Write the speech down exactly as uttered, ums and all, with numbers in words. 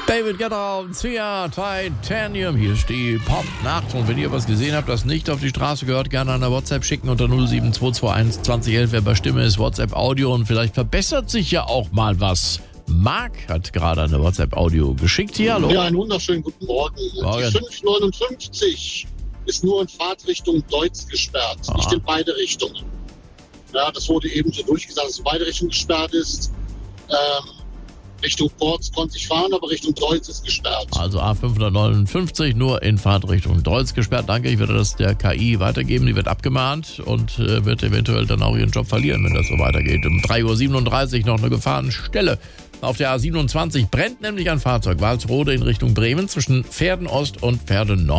David Guetta und Sia, Titanium. Hier ist die Pop-Nacht. Und wenn ihr was gesehen habt, das nicht auf die Straße gehört, gerne an der WhatsApp schicken unter null sieben zwei zwei eins zwanzig elf. Wer bei Stimme ist, WhatsApp Audio. Und vielleicht verbessert sich ja auch mal was. Marc hat gerade eine WhatsApp-Audio geschickt. Hier, hallo. Ja, einen wunderschönen guten Morgen. Morgen. Die fünf neunundfünfzig ist nur in Fahrtrichtung Deutz gesperrt, Ah. nicht in beide Richtungen. Ja, das wurde eben so durchgesagt, dass in beide Richtungen gesperrt ist. Ähm, Richtung Porz konnte ich fahren, aber Richtung Deutz ist gesperrt. Also A fünfhundertneunundfünfzig nur in Fahrtrichtung Deutz gesperrt. Danke, ich werde das der K I weitergeben. Die wird abgemahnt und äh, wird eventuell dann auch ihren Job verlieren, wenn das so weitergeht. Um drei Uhr siebenunddreißig noch eine Gefahrenstelle. Auf der A siebenundzwanzig brennt nämlich ein Fahrzeug Walsrode in Richtung Bremen zwischen Pferden Ost und Pferden Nord.